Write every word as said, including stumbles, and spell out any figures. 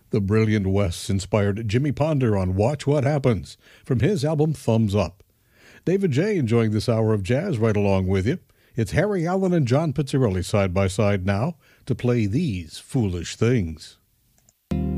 The Brilliant West inspired Jimmy Ponder on Watch What Happens from his album Thumbs Up. David J. enjoying this hour of jazz right along with you. It's Harry Allen and John Pizzarelli side by side now to play these foolish things.